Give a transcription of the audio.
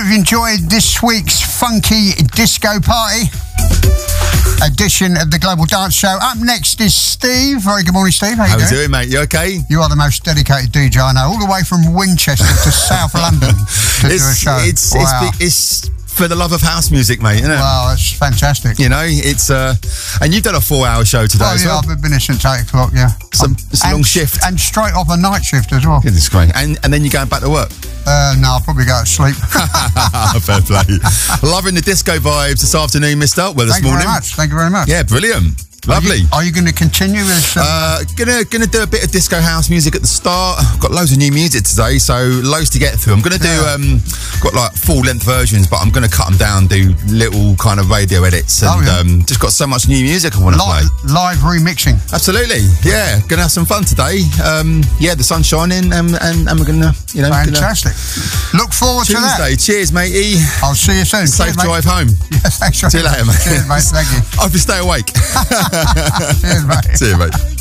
you've enjoyed this week's funky disco party edition of the Global Dance Show. Up next is Steve. Very good morning, Steve. How you doing, mate? You okay? You are the most dedicated DJ I know, all the way from Winchester to South London to do a show. It's for the love of house music, mate, isn't it? Wow, that's fantastic. You know, it's and you've done a 4-hour show today as well. I've been here since 8 o'clock, yeah. It's a long shift. And straight off a night shift as well. Goodness great. And then you're going back to work? No, I'll probably go to sleep. Fair play. Loving the disco vibes this afternoon, mister. Well, this morning. Thank you very much. Yeah, brilliant. Lovely. Are you going to continue with gonna do a bit of disco house music at the start. I've got loads of new music today, so loads to get through. I'm gonna do got like full-length versions, but I'm gonna cut them down, do little kind of radio edits, and just got so much new music I want to play. Live remixing. Absolutely, yeah. Gonna have some fun today. Yeah, the sun's shining, and we're gonna, you know, fantastic. Look forward to that. Tuesday. Cheers, matey. I'll see you soon. Safe drive home. Yeah, thanks. See you later, mate. Cheers, mate. Thank you. Hope you stay awake. Cheers, mate. See you, mate.